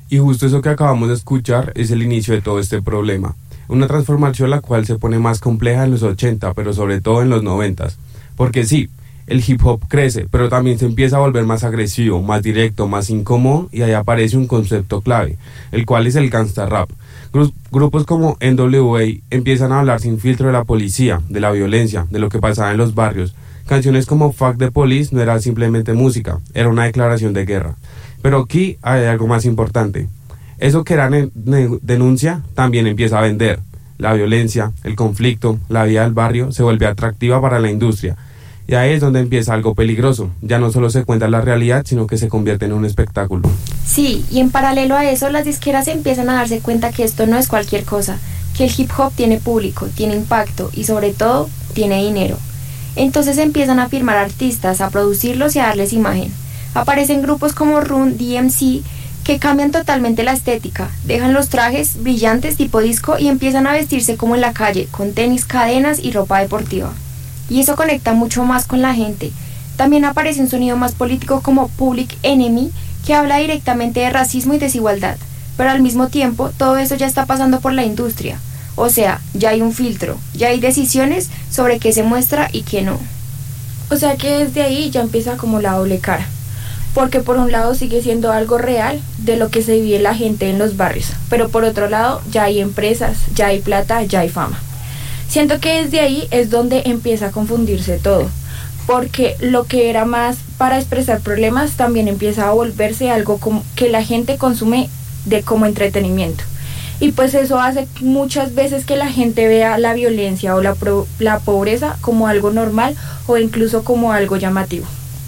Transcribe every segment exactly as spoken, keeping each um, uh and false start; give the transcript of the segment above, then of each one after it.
Y justo eso que acabamos de escuchar es el inicio de todo este problema. Una transformación la cual se pone más compleja en los ochenta, pero sobre todo en los noventa. Porque sí, el hip hop crece, pero también se empieza a volver más agresivo, más directo, más incómodo, y ahí aparece un concepto clave, el cual es el gangsta rap. Gru- grupos como N W A empiezan a hablar sin filtro de la policía, de la violencia, de lo que pasaba en los barrios. Canciones como Fuck the Police no era simplemente música, era una declaración de guerra. Pero aquí hay algo más importante. Eso que era ne- ne- denuncia también empieza a vender. La violencia, el conflicto, la vida del barrio se vuelve atractiva para la industria. Y ahí es donde empieza algo peligroso. Ya no solo se cuenta la realidad, sino que se convierte en un espectáculo. Sí, y en paralelo a eso, las disqueras empiezan a darse cuenta que esto no es cualquier cosa, que el hip hop tiene público, tiene impacto y sobre todo, tiene dinero. Entonces empiezan a firmar artistas, a producirlos y a darles imagen. Aparecen grupos como Run D M C que cambian totalmente la estética, dejan los trajes brillantes tipo disco y empiezan a vestirse como en la calle, con tenis, cadenas y ropa deportiva. Y eso conecta mucho más con la gente. También aparece un sonido más político como Public Enemy, que habla directamente de racismo y desigualdad, pero al mismo tiempo todo eso ya está pasando por la industria. O sea, ya hay un filtro, ya hay decisiones sobre qué se muestra y qué no. O sea que desde ahí ya empieza como la doble cara, porque por un lado sigue siendo algo real de lo que se vive la gente en los barrios, pero por otro lado ya hay empresas, ya hay plata, ya hay fama. Siento que desde ahí es donde empieza a confundirse todo, porque lo que era más para expresar problemas también empieza a volverse algo como que la gente consume de como entretenimiento. Y pues eso hace muchas veces que la gente vea la violencia o la, pro, la pobreza como algo normal o incluso como algo llamativo.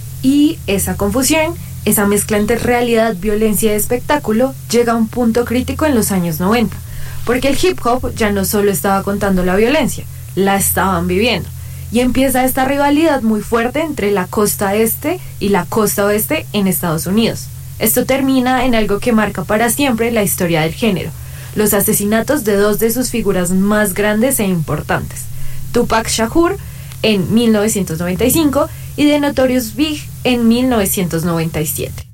Y esa confusión, esa mezcla entre realidad, violencia y espectáculo, llega a un punto crítico en los años noventa. Porque el hip hop ya no solo estaba contando la violencia, la estaban viviendo. Y empieza esta rivalidad muy fuerte entre la costa este y la costa oeste en Estados Unidos. Esto termina en algo que marca para siempre la historia del género: los asesinatos de dos de sus figuras más grandes e importantes, Tupac Shakur en mil novecientos noventa y cinco y The Notorious Big en mil novecientos noventa y siete.